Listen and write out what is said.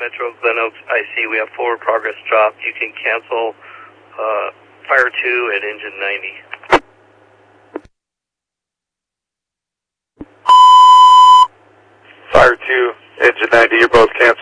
Metro Glen Oaks IC. We have forward progress drop. You can cancel Fire 2 at engine 90. Fire 2, engine 90, you're both canceled.